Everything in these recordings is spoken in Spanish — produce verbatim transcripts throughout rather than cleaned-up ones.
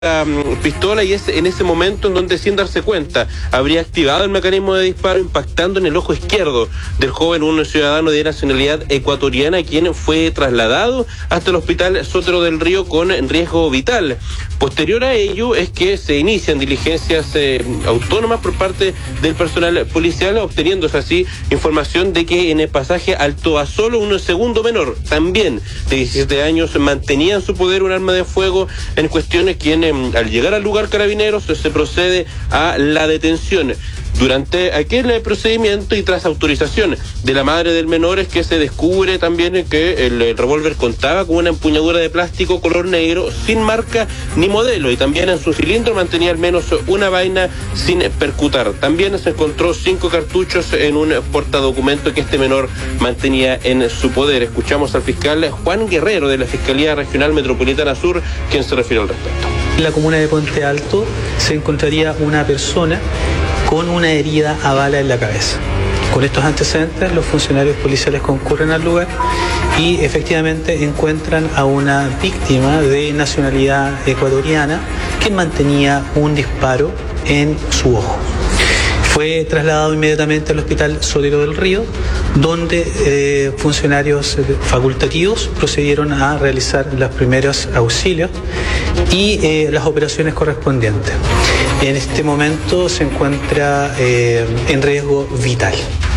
Um, pistola y es en ese momento en donde, sin darse cuenta, habría activado el mecanismo de disparo, impactando en el ojo izquierdo del joven, un ciudadano de nacionalidad ecuatoriana, quien fue trasladado hasta el hospital Sotero del Río con riesgo vital. Posterior a ello es que se inician diligencias eh, autónomas por parte del personal policial, obteniéndose así información de que en el pasaje Alto Asolo un segundo menor, también de diecisiete años, mantenía en su poder un arma de fuego, en cuestiones quien al llegar al lugar Carabineros se procede a la detención. Durante aquel procedimiento y tras autorización de la madre del menor es que se descubre también que el, el revólver contaba con una empuñadura de plástico color negro sin marca ni modelo, y también en su cilindro mantenía al menos una vaina sin percutar. También se encontró cinco cartuchos en un portadocumento que este menor mantenía en su poder. Escuchamos al fiscal Juan Guerrero de la Fiscalía Regional Metropolitana Sur, quien se refiere al respecto. En la comuna de Puente Alto se encontraría una persona con una herida a bala en la cabeza. Con estos antecedentes, los funcionarios policiales concurren al lugar y efectivamente encuentran a una víctima de nacionalidad ecuatoriana que mantenía un disparo en su ojo. Fue trasladado inmediatamente al hospital Sotero del Río, donde eh, funcionarios facultativos procedieron a realizar los primeros auxilios y eh, las operaciones correspondientes. En este momento se encuentra eh, en riesgo vital.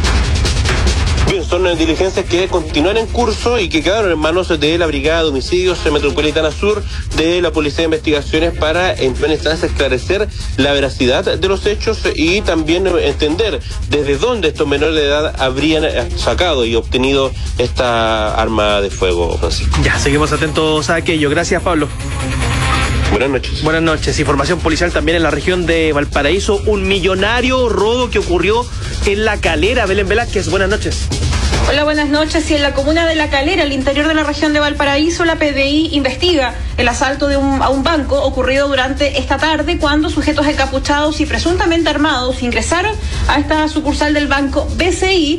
Bien, son diligencias que continúan en curso y que quedaron en manos de la Brigada de Homicidios Metropolitana Sur de la Policía de Investigaciones para, en primera instancia, esclarecer la veracidad de los hechos y también entender desde dónde estos menores de edad habrían sacado y obtenido esta arma de fuego, Francisco. Ya, seguimos atentos a aquello. Gracias, Pablo. Buenas noches. Buenas noches. Información policial también en la región de Valparaíso. Un millonario robo que ocurrió en La Calera. Belén Velázquez, buenas noches. Hola, buenas noches. Y en la comuna de La Calera, al interior de la región de Valparaíso, la P D I investiga el asalto de un, a un banco ocurrido durante esta tarde, cuando sujetos encapuchados y presuntamente armados ingresaron a esta sucursal del banco B C I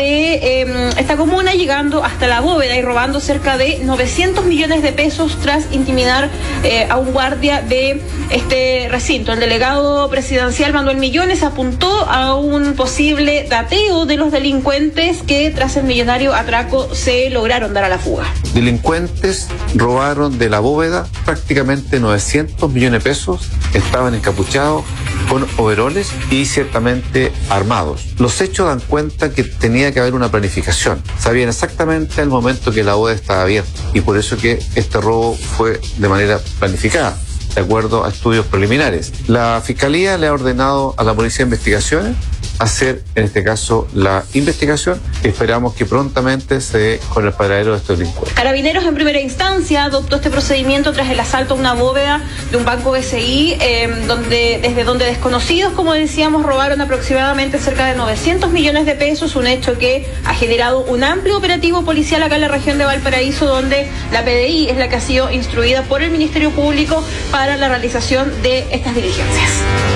de eh, esta comuna, llegando hasta la bóveda y robando cerca de novecientos millones de pesos tras intimidar eh, a un guardia de este recinto. El delegado presidencial Manuel Millones apuntó a un posible dateo de los delincuentes que tras el millonario atraco se lograron dar a la fuga. Delincuentes robaron de la bóveda prácticamente novecientos millones de pesos, estaban encapuchados con overoles y ciertamente armados. Los hechos dan cuenta que tenía que haber una planificación. Sabían exactamente el momento que la bóveda estaba abierta y por eso que este robo fue de manera planificada, de acuerdo a estudios preliminares. La Fiscalía le ha ordenado a la Policía de Investigaciones hacer, en este caso, la investigación. Esperamos que prontamente se dé con el paradero de estos delincuentes. Carabineros, en primera instancia, adoptó este procedimiento tras el asalto a una bóveda de un banco B C I, eh, donde, desde donde desconocidos, como decíamos, robaron aproximadamente cerca de novecientos millones de pesos, un hecho que ha generado un amplio operativo policial acá en la región de Valparaíso, donde la P D I es la que ha sido instruida por el Ministerio Público para la realización de estas diligencias.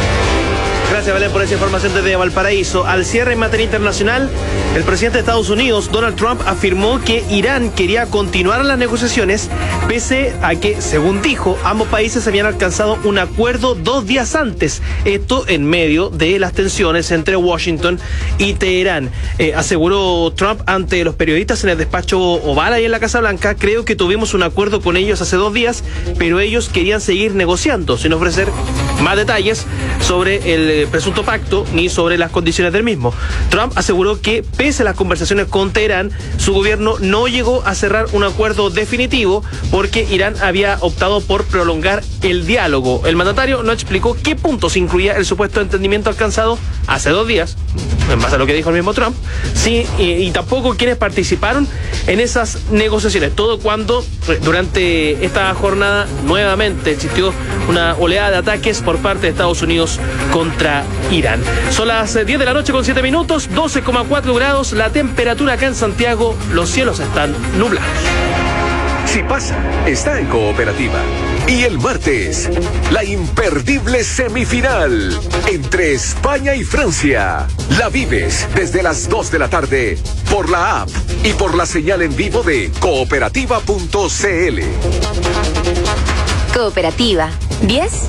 Gracias, Belén, por esa información desde Valparaíso. Al cierre en materia internacional, el presidente de Estados Unidos, Donald Trump, afirmó que Irán quería continuar las negociaciones, pese a que, según dijo, ambos países habían alcanzado un acuerdo dos días antes. Esto en medio de las tensiones entre Washington y Teherán. Eh, aseguró Trump ante los periodistas en el despacho Oval ahí en la Casa Blanca: creo que tuvimos un acuerdo con ellos hace dos días, pero ellos querían seguir negociando, sin ofrecer más detalles sobre el presunto pacto ni sobre las condiciones del mismo. Trump aseguró que, pese a las conversaciones con Teherán, su gobierno no llegó a cerrar un acuerdo definitivo porque Irán había optado por prolongar el diálogo. El mandatario no explicó qué puntos incluía el supuesto entendimiento alcanzado hace dos días, en base a lo que dijo el mismo Trump, sí, y, y tampoco quienes participaron en esas negociaciones. Todo cuando durante esta jornada nuevamente existió una oleada de ataques por parte de Estados Unidos contra Irán. Son las diez de la noche con siete minutos, doce coma cuatro grados la temperatura acá en Santiago, los cielos están nublados. Si pasa, está en Cooperativa. Y el martes, la imperdible semifinal entre España y Francia. La vives desde las dos de la tarde por la app y por la señal en vivo de cooperativa punto c l. Cooperativa, diez